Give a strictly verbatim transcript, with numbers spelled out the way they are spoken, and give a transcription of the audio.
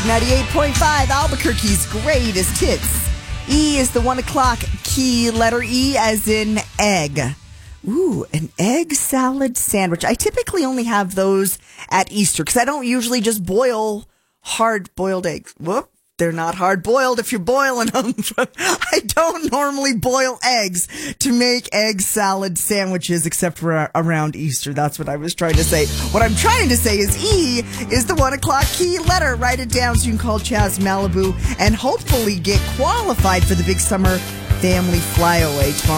ninety-eight point five, Albuquerque's greatest hits. E is the one o'clock key letter E as in egg. Ooh, an egg salad sandwich. I typically only have those at Easter because I don't usually just boil hard-boiled eggs. Whoop. They're not hard-boiled if you're boiling them. I don't normally boil eggs to make egg salad sandwiches except for around Easter. That's what I was trying to say. What I'm trying to say is E is the one o'clock key letter. Write it down so you can call Chaz Malibu and hopefully get qualified for the big summer family flyaway tomorrow.